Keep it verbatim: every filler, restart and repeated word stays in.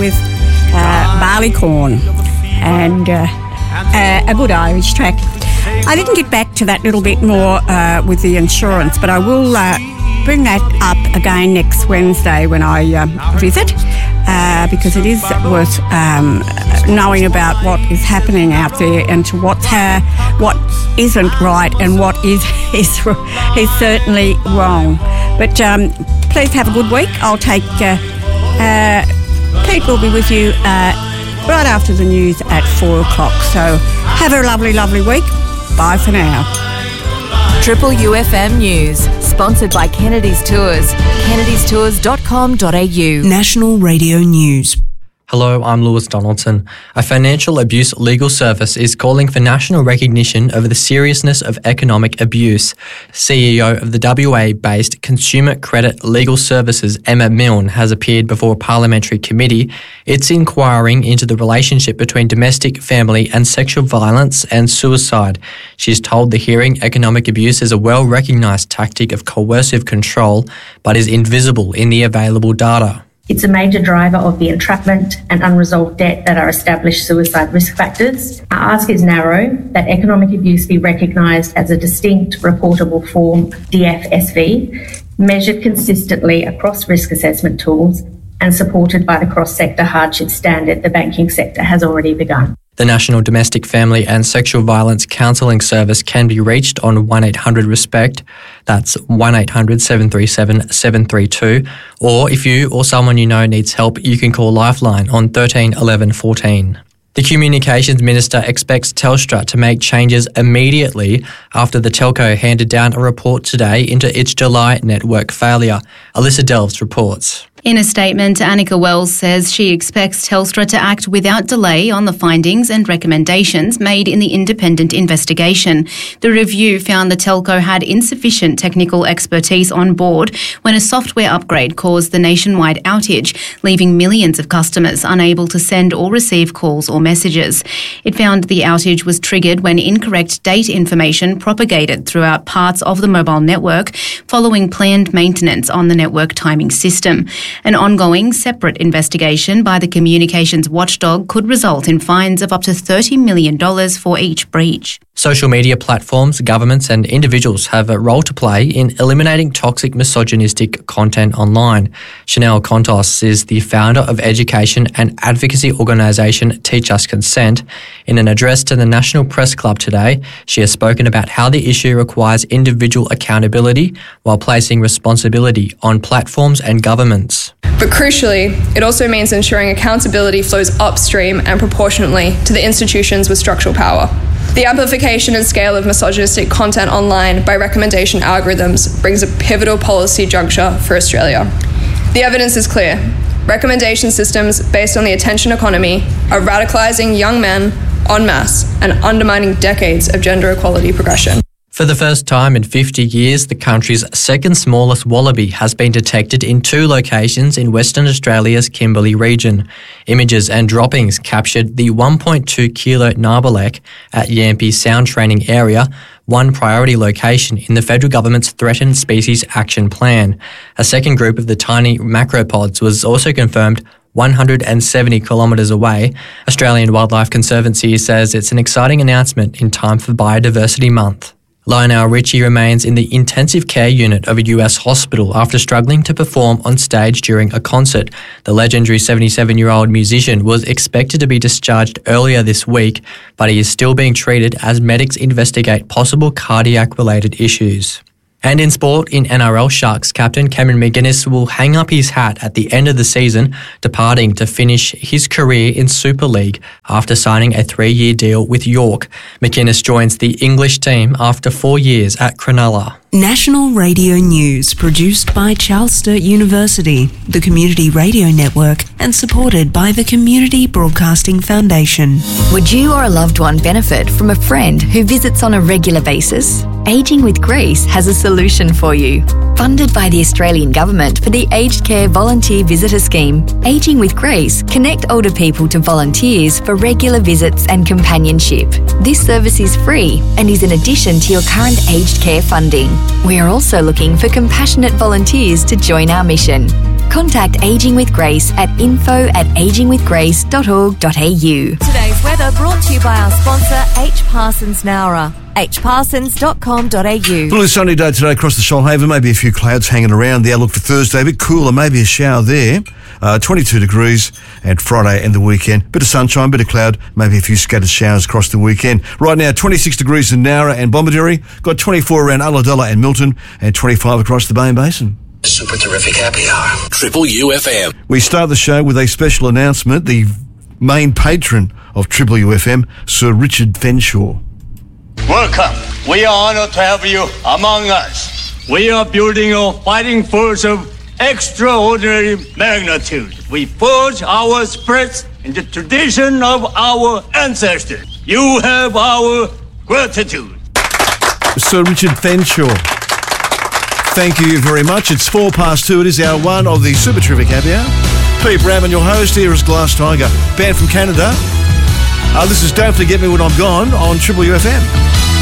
with uh, Barleycorn and uh, uh, a good Irish track. I didn't get back to that little bit more uh, with the insurance, but I will uh, bring that up again next Wednesday when I uh, visit, uh, because it is worth um, knowing about what is happening out there and to what's ha- what isn't right and what is is, is certainly wrong. But um, please have a good week. I'll take uh, uh, Pete will be with you uh, right after the news at four o'clock. So have a lovely, lovely week. Bye for now. Triple U F M News, sponsored by Kennedy's Tours. kennedys tours dot com dot a u. National Radio News. Hello, I'm Lewis Donaldson. A financial abuse legal service is calling for national recognition of the seriousness of economic abuse. C E O of the W A-based Consumer Credit Legal Services, Emma Milne, has appeared before a parliamentary committee. It's inquiring into the relationship between domestic, family and sexual violence and suicide. She's told the hearing economic abuse is a well-recognised tactic of coercive control, but is invisible in the available data. It's a major driver of the entrapment and unresolved debt that are established suicide risk factors. Our ask is narrow, that economic abuse be recognised as a distinct reportable form, D F S V, measured consistently across risk assessment tools and supported by the cross-sector hardship standard the banking sector has already begun. The National Domestic, Family and Sexual Violence Counselling Service can be reached on one eight hundred RESPECT, that's one eight hundred seven three seven seven three two, or if you or someone you know needs help, you can call Lifeline on thirteen eleven fourteen. The Communications Minister expects Telstra to make changes immediately after the telco handed down a report today into its July network failure. Alyssa Delves reports. In a statement, Annika Wells says she expects Telstra to act without delay on the findings and recommendations made in the independent investigation. The review found the telco had insufficient technical expertise on board when a software upgrade caused the nationwide outage, leaving millions of customers unable to send or receive calls or messages. It found the outage was triggered when incorrect date information propagated throughout parts of the mobile network following planned maintenance on the network timing system. An ongoing separate investigation by the communications watchdog could result in fines of up to thirty million dollars for each breach. Social media platforms, governments and individuals have a role to play in eliminating toxic misogynistic content online. Chanel Contos is the founder of education and advocacy organisation Teach Us Consent. In an address to the National Press Club today, she has spoken about how the issue requires individual accountability while placing responsibility on platforms and governments. But crucially, it also means ensuring accountability flows upstream and proportionately to the institutions with structural power. The amplification and scale of misogynistic content online by recommendation algorithms brings a pivotal policy juncture for Australia. The evidence is clear. Recommendation systems based on the attention economy are radicalising young men en masse and undermining decades of gender equality progression. For the first time in fifty years, the country's second smallest wallaby has been detected in two locations in Western Australia's Kimberley region. Images and droppings captured the one point two kilo narwhal at Yampi Sound Training Area, one priority location in the federal government's Threatened Species Action Plan. A second group of the tiny macropods was also confirmed one hundred seventy kilometres away. Australian Wildlife Conservancy says it's an exciting announcement in time for Biodiversity Month. Lionel Richie remains in the intensive care unit of a U S hospital after struggling to perform on stage during a concert. The legendary seventy-seven-year-old musician was expected to be discharged earlier this week, but he is still being treated as medics investigate possible cardiac-related issues. And in sport, in N R L, Sharks captain Cameron McInnes will hang up his hat at the end of the season, departing to finish his career in Super League after signing a three-year deal with York. McInnes joins the English team after four years at Cronulla. National Radio News, produced by Charles Sturt University, the Community Radio Network, and supported by the Community Broadcasting Foundation. Would you or a loved one benefit from a friend who visits on a regular basis? Ageing with Grace has a solution for you. Funded by the Australian Government for the Aged Care Volunteer Visitor Scheme, Ageing with Grace connect older people to volunteers for regular visits and companionship. This service is free and is in addition to your current aged care funding. We are also looking for compassionate volunteers to join our mission. Contact Ageing with Grace at info at aging with grace dot org dot a u. Today's weather brought to you by our sponsor, H. Parsons Nowra. h parsons dot com dot a u. Well, it's a sunny day today across the Shoalhaven. Maybe a few clouds hanging around. The outlook for Thursday, a bit cooler, maybe a shower there. Uh, twenty-two degrees, and Friday and the weekend. Bit of sunshine, bit of cloud, maybe a few scattered showers across the weekend. Right now, twenty-six degrees in Nowra and Bomaderry. Got twenty-four around Ulladulla and Milton, and twenty-five across the Bay Basin. Super terrific happy hour. Triple U F M. We start the show with a special announcement. The main patron of Triple U F M, Sir Richard Fenshaw. Welcome. We are honored to have you among us. We are building a fighting force of extraordinary magnitude. We forge our spirits in the tradition of our ancestors. You have our gratitude. Sir Richard Fenshaw, thank you very much. It's four past two. It is hour one of the Super Terrific Happy Hour. Pete Bradman, your host. Here is Glass Tiger, band from Canada. Uh, this is Don't Forget Me When I'm Gone on Triple U F M.